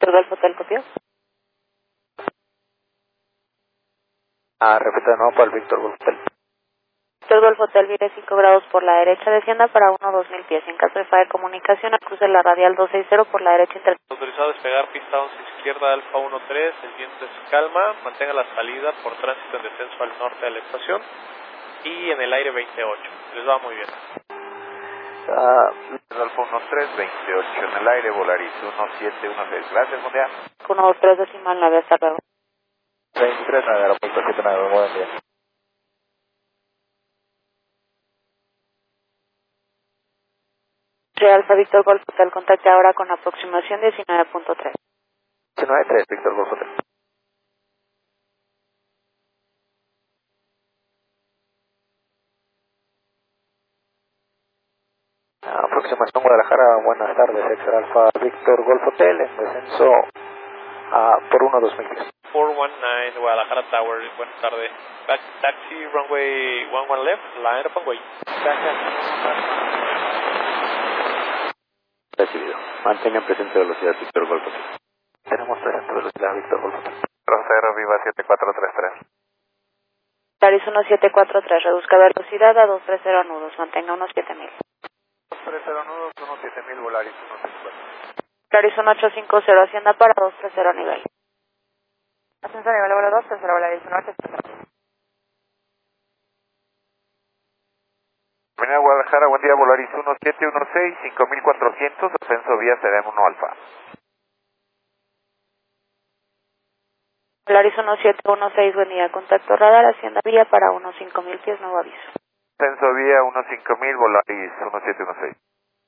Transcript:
Víctor Golf Hotel, copió. Repita de nuevo para el Víctor Golf Hotel. Víctor Golf Hotel, vire 5 grados por la derecha, descienda para 1-2000 pies. En caso de falla de comunicación, cruce la radial 260 por la derecha. Autorizado a despegar pista 11 izquierda, Alfa 13, el viento es calma, mantenga la salida por tránsito en descenso al norte de la estación y en el aire 28. Les va muy bien. Alfa 13, 28, en el aire Volaris 1716. Gracias, buen día. 123 decimal 9, hasta luego. 23, en el aeropuerto 79, buen día. Alfa Víctor Golf Hotel, contacte ahora con aproximación 19.3. 19.3, Víctor Golf Hotel. Aproximación Guadalajara, buenas tardes, Extra Alfa Víctor Golf Hotel, en descenso por 1-2000 pies. 419 Guadalajara Tower, buenas tardes. Back taxi, runway 11 left, line up and wait. Recibido. Mantengan presente velocidad Víctor Golf Hotel. Tenemos presente velocidad Víctor Golf Hotel. 0 Viva 7433. Paris 1743, reduzca velocidad a 230 nudos, mantenga unos 7000. 230 nudos, 17000, Volaris 164. Paris 1850, hacienda para 230 nivel. Ascenso nivel vuelo 230, Volaris 1850. Avenida Guadalajara, buen día, Volaris 1716, 5400, ascenso vía Serem 1 Alfa. Volaris 1716, buen día, contacto radar, hacienda vía para 5000 pies, nuevo aviso. Ascenso vía 15000, Volaris 1716.